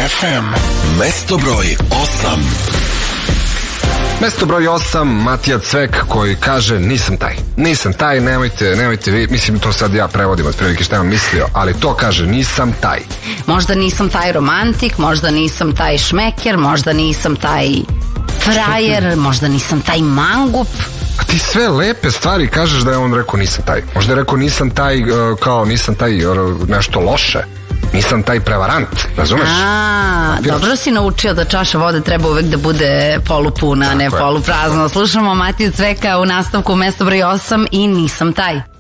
FM. Mesto broj 8. Mesto broj 8, Matija Cvek, koji kaže nisam taj, nemojte vi, mislim to sad ja prevodim od prilike šta imam mislio, ali to kaže nisam taj. Možda nisam taj romantik, možda nisam taj šmeker, možda nisam taj frajer, možda nisam taj mangup. A ti sve lepe stvari kažeš da je on rekao nisam taj. Možda je rekao nisam taj, kao nisam taj nešto loše. Nisam taj prevarant, razumeš? Dobro si naučio da čaša vode treba uvek da bude polupuna, a ne poluprazna. Slušamo Matiju Cveka u nastavku Mesto broj 8 i nisam taj.